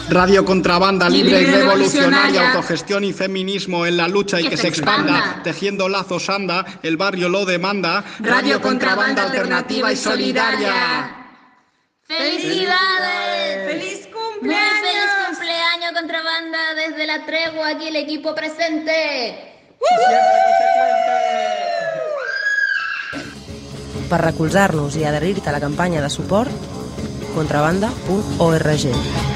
Radio Contrabanda, libre y revolucionaria, autogestión y feminismo en la lucha y que se expanda. Tejiendo lazos anda, el barrio lo demanda. Radio Contrabanda, alternativa y solidaria. ¡Felicidades! ¡Feliz cumpleaños! ¡Muy feliz cumpleaños, Contrabanda! Desde La Tregua, aquí el equipo presente. Per recolzar-nos i adherir-te a la campanya de suport, contrabanda.org.